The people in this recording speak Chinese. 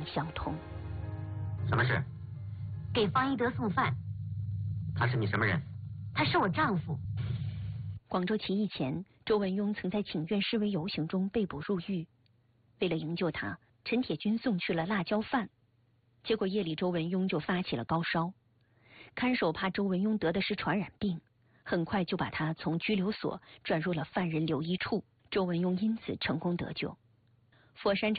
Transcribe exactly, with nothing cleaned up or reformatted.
相通。 什么事？ 给方一德送饭。 他是你什么人？ 他是我丈夫。 广州起义前，周文雍曾在请愿示威游行中被捕入狱。为了营救他，陈铁军送去了辣椒饭。结果夜里周文雍就发起了高烧，看守怕周文雍得的是传染病，很快就把他从拘留所转入了犯人留医处。周文雍因此成功得救。佛山